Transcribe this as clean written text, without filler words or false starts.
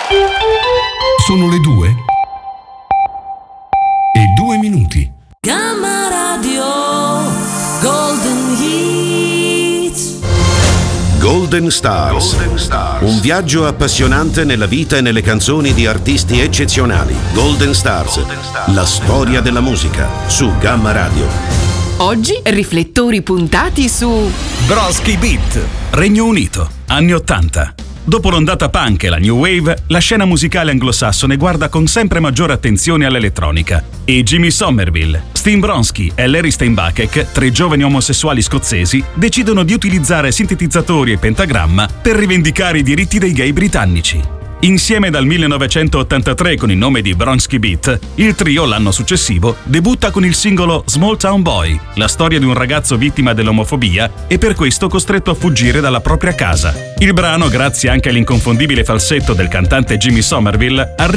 Sono le 2:02. Gamma Radio Golden Hits. Golden Stars. Un viaggio appassionante nella vita e nelle canzoni di artisti eccezionali. Golden Stars. La storia della musica su Gamma Radio. Oggi riflettori puntati su Bronski Beat, Regno Unito, anni 80. Dopo l'ondata punk e la new wave, la scena musicale anglosassone guarda con sempre maggiore attenzione all'elettronica e Jimmy Somerville, Steen Bronski e Larry Steinbuckek, tre giovani omosessuali scozzesi, decidono di utilizzare sintetizzatori e pentagramma per rivendicare i diritti dei gay britannici. Insieme dal 1983 con il nome di Bronski Beat, il trio l'anno successivo debutta con il singolo Small Town Boy, la storia di un ragazzo vittima dell'omofobia e per questo costretto a fuggire dalla propria casa. Il brano, grazie anche all'inconfondibile falsetto del cantante Jimmy Somerville,